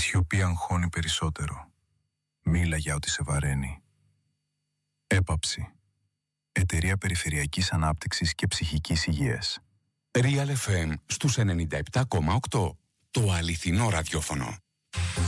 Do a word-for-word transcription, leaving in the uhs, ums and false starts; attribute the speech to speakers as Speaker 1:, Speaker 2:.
Speaker 1: σιωπή αγχώνει περισσότερο. Μίλα για ό,τι σε βαραίνει. Έπαψη. Εταιρεία Περιφερειακής Ανάπτυξης και Ψυχικής Υγείας.
Speaker 2: Real εφ εμ στους ενενήντα επτά κόμμα οκτώ. Το αληθινό ραδιόφωνο.